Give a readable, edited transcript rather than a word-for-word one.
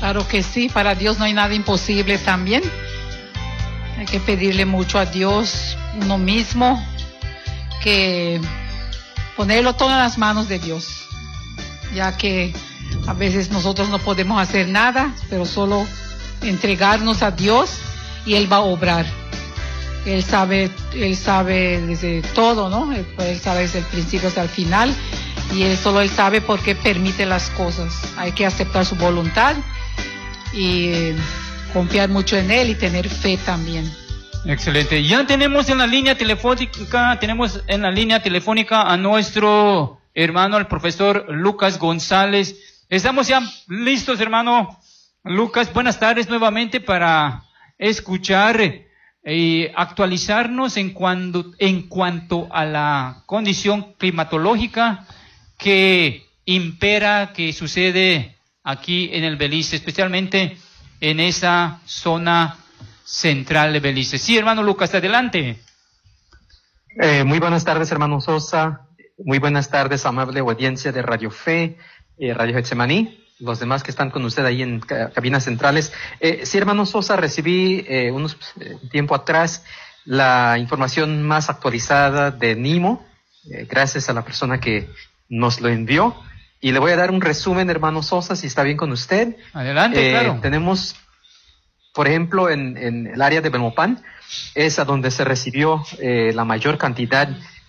Claro que sí, para Dios no hay nada imposible también. Hay que pedirle mucho a Dios, uno mismo, que ponerlo todo en las manos de Dios, ya que a veces nosotros no podemos hacer nada, pero solo entregarnos a Dios y Él va a obrar. Él sabe desde todo, ¿no? Él sabe desde el principio hasta el final, y solo Él sabe por qué permite las cosas. Hay que aceptar su voluntad y confiar mucho en Él y tener fe también. Excelente. Ya tenemos en la línea telefónica a nuestro hermano, el profesor Lucas González. Estamos ya listos, hermano Lucas. Buenas tardes nuevamente para escuchar y actualizarnos en cuanto a la condición climatológica que impera, que sucede aquí en el Belice, especialmente en esa zona central de Belice. Sí, hermano Lucas, adelante. Muy buenas tardes, hermano Sosa. Muy buenas tardes, amable audiencia de Radio Fe, Radio Getsemaní, los demás que están con usted ahí en cabinas centrales. Sí, hermano Sosa, recibí unos tiempo atrás la información más actualizada de NIMO, gracias a la persona que nos lo envió. Y le voy a dar un resumen, hermano Sosa, si está bien con usted. Adelante, claro. Tenemos, por ejemplo, en el área de Belmopan, es a donde se recibió la mayor cantidad